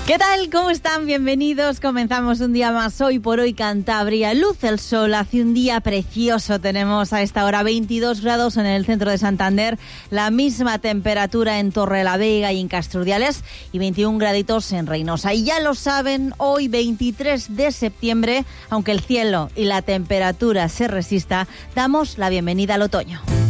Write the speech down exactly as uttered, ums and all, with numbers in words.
¿Qué tal? ¿Cómo están? Bienvenidos. Comenzamos un día más Hoy por Hoy Cantabria. Luce el sol, hace un día precioso. Tenemos a esta hora veintidós grados en el centro de Santander, la misma temperatura en Torrelavega y en Castrudiales y veintiún graditos en Reynosa. Y ya lo saben, hoy veintitrés de septiembre, aunque el cielo y la temperatura se resista, damos la bienvenida al otoño.